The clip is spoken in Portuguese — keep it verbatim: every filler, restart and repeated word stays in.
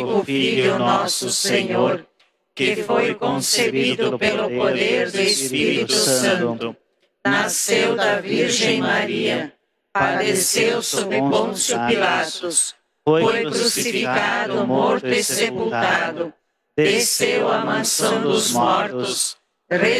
único Filho, nosso Senhor, que foi concebido pelo poder do Espírito Santo, nasceu da Virgem Maria, padeceu sob Pôncio Pilatos, foi crucificado, morto e sepultado, desceu à mansão dos mortos, ressuscitou